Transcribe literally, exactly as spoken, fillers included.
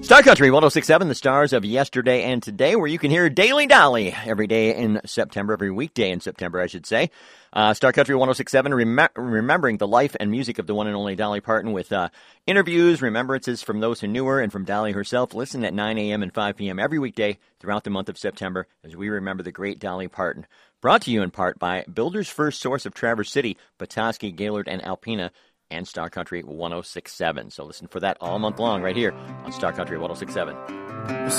Star Country one oh six point seven, the stars of yesterday and today, where you can hear Daily Dolly every day in September, every weekday in September, I should say. Uh, Star Country one oh six point seven, rem- remembering the life and music of the one and only Dolly Parton with uh, interviews, remembrances from those who knew her and from Dolly herself. Listen at nine a.m. and five p.m. every weekday throughout the month of September as we remember the great Dolly Parton. Brought to you in part by Builder's First Source of Traverse City, Petoskey, Gaylord, and Alpena, and Star Country one oh six point seven. So listen for that all month long right here on Star Country one oh six point seven.